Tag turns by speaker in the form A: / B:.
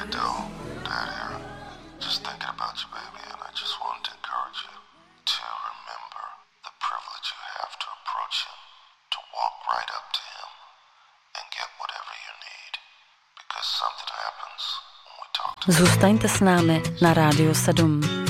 A: Adele, Dad here. Just thinking about you, baby, and I just wanted to encourage you to remember the privilege you have to approach him, to walk right up to him and get whatever you need, because something happens when we talk to him.
B: Zůstaňte s námi na Rádiu 7.